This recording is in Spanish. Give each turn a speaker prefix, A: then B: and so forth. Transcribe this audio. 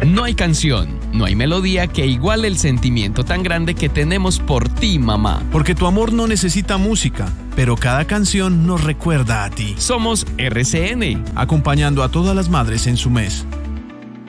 A: No hay canción, no hay melodía que iguale el sentimiento tan grande que tenemos por ti, mamá.
B: Porque tu amor no necesita música, pero cada canción nos recuerda a ti.
A: Somos RCN,
B: acompañando a todas las madres en su mes.